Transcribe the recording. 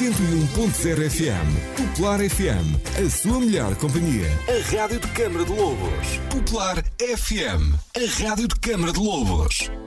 101.0 FM. Popular FM, a sua melhor companhia. A rádio de Câmara de Lobos. Popular FM, a rádio de Câmara de Lobos.